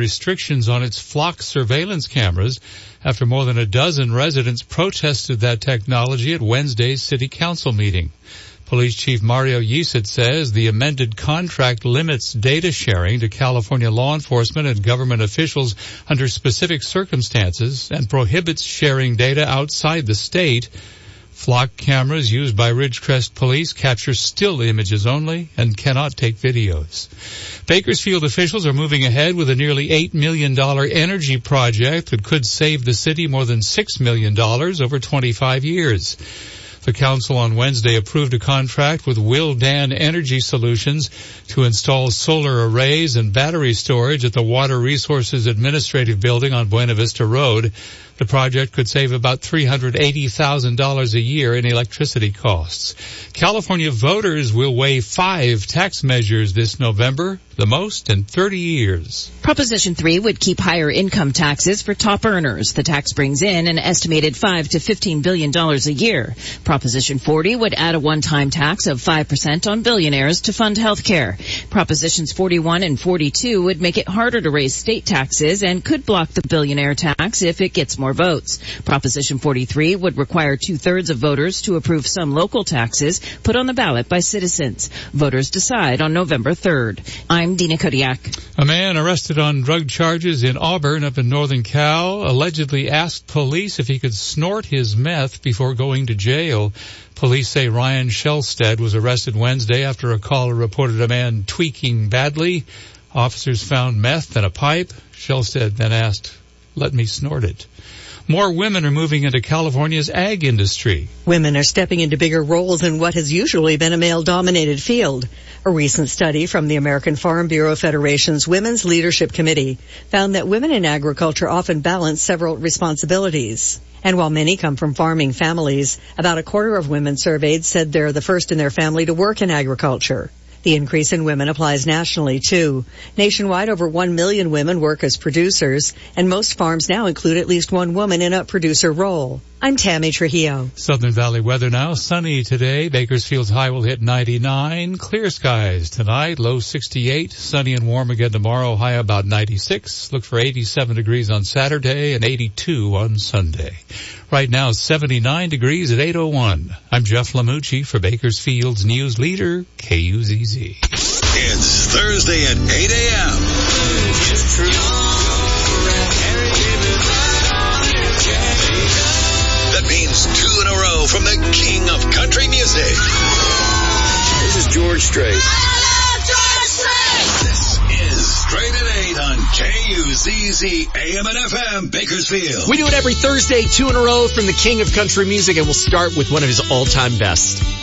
restrictions on its flock surveillance cameras after more than a dozen residents protested that technology at Wednesday's city council meeting. Police Chief Mario Yisit says the amended contract limits data sharing to California law enforcement and government officials under specific circumstances and prohibits sharing data outside the state. Flock cameras used by Ridgecrest Police capture still images only and cannot take videos. Bakersfield officials are moving ahead with a nearly $8 million energy project that could save the city more than $6 million over 25 years. The council on Wednesday approved a contract with Willdan Energy Solutions to install solar arrays and battery storage at the Water Resources Administrative Building on Buena Vista Road. The project could save about $380,000 a year in electricity costs. California voters will weigh 5 tax measures this November, the most in 30 years. Proposition 3 would keep higher income taxes for top earners. The tax brings in an estimated $5 to $15 billion a year. Proposition 40 would add a one-time tax of 5% on billionaires to fund health care. Propositions 41 and 42 would make it harder to raise state taxes and could block the billionaire tax if it gets more votes. Proposition 43 would require 2/3 of voters to approve some local taxes put on the ballot by citizens. Voters decide on November 3rd. I'm Dina Kodiak. A man arrested on drug charges in Auburn up in northern Cal allegedly asked police if he could snort his meth before going to jail. Police say Ryan Shellstead was arrested Wednesday after a caller reported a man tweaking badly. Officers found meth and a pipe. Shellstead then asked, "Let me snort it." More women are moving into California's ag industry. Women are stepping into bigger roles in what has usually been a male-dominated field. A recent study from the American Farm Bureau Federation's Women's Leadership Committee found that women in agriculture often balance several responsibilities. And while many come from farming families, about a quarter of women surveyed said they're the first in their family to work in agriculture. The increase in women applies nationally, too. Nationwide, over 1 million women work as producers, and most farms now include at least one woman in a producer role. I'm Tammy Trujillo. Southern Valley weather now. Sunny today. Bakersfield's high will hit 99. Clear skies tonight. Low 68. Sunny and warm again tomorrow. High about 96. Look for 87 degrees on Saturday and 82 on Sunday. Right now, 79 degrees at 8:01. I'm Jeff Lamucci for Bakersfield's news leader, KUZZ. It's Thursday at 8 a.m. It's true. That means 2 in a row from the king of country music. This is George Strait. This is Straight at 8 on KUZZ AM and FM Bakersfield. We do it every Thursday, 2 in a row from the king of country music, and we'll start with one of his all-time best.